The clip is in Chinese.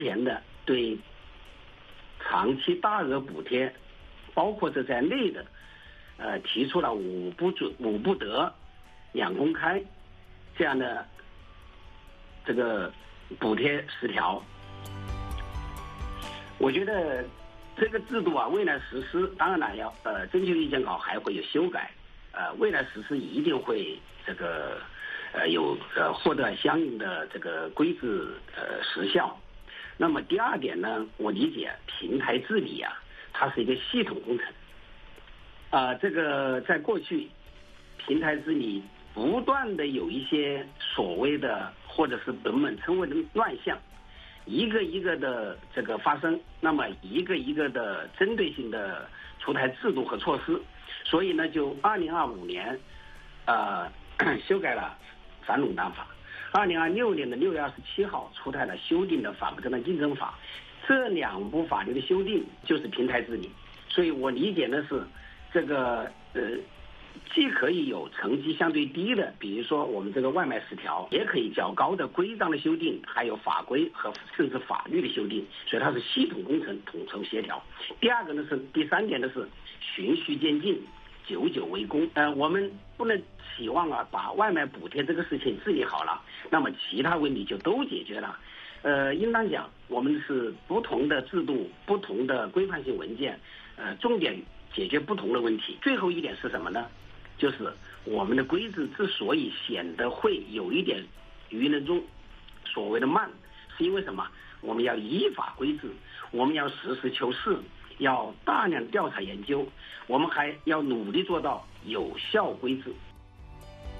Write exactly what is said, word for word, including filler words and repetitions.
前的对长期大额补贴，包括这在内的，呃，提出了五不准、五不得、两公开这样的这个补贴十条。我觉得这个制度啊，未来实施，当然了，要呃征求意见稿还会有修改，呃，未来实施一定会这个呃有呃获得相应的这个规制呃实效。那么第二点呢，我理解平台治理啊，它是一个系统工程。啊、呃，这个在过去平台治理不断的有一些所谓的或者是人们称为的乱象，一个一个的这个发生，那么一个一个的针对性的出台制度和措施，所以呢，就二零二五年，呃，修改了反垄断法。二零二六年的六月二十七号出台了修订的反不正当竞争法，这两部法律的修订就是平台治理，所以我理解的是，这个呃，既可以有层级相对低的，比如说我们这个外卖十条，也可以较高的规章的修订，还有法规和甚至法律的修订，所以它是系统工程，统筹协调。第二个呢是第三点呢是循序渐进。久久为功，呃，我们不能期望啊，把外卖补贴这个事情治理好了，那么其他问题就都解决了。呃，应当讲，我们是不同的制度、不同的规范性文件，呃，重点解决不同的问题。最后一点是什么呢？就是我们的规制之所以显得会有一点愚人中所谓的慢，是因为什么？我们要依法规制，我们要实事求是。要大量调查研究，我们还要努力做到有效规制。